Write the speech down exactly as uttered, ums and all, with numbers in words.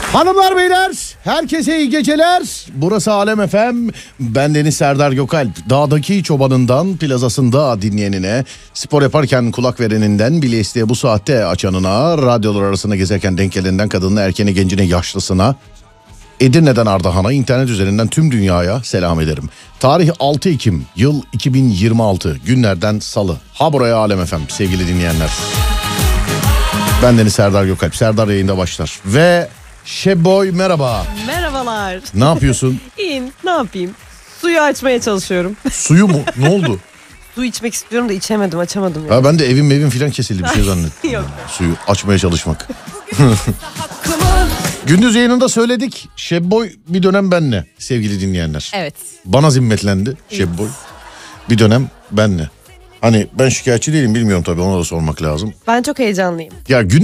Hanımlar beyler, herkese iyi geceler. Burası Alem F M. Ben Deniz Serdar Gökalp. Dağdaki çobanından plazasında dinleyenine, spor yaparken kulak vereninden, bile isteye bu saatte açanına, radyolar arasında gezerken denk geleninden kadınına, erkeğine, gencine, yaşlısına, Edirne'den Ardahan'a, internet üzerinden tüm dünyaya selam ederim. Tarih altı Ekim, yıl iki bin yirmi altı, günlerden salı. Ha buraya Alem F M sevgili dinleyenler. Ben Deniz Serdar Gökalp. Serdar yayında başlar. Ve Şeboy merhaba. Merhabalar. Ne yapıyorsun? İyiyim, ne yapayım? Suyu açmaya çalışıyorum. Suyu mu? Ne oldu? Su içmek istiyorum da içemedim, açamadım. Ya. Ha, ben de evim evim filan kesildi bir şey zannettim. Yok. Suyu açmaya çalışmak. Gündüz yayınında söyledik. Şeboy bir dönem benle sevgili dinleyenler. Evet. Bana zimmetlendi Şeboy. Bir dönem benle. Hani ben şikayetçi değilim, bilmiyorum tabii, ona da sormak lazım. Ben çok heyecanlıyım. Ya gün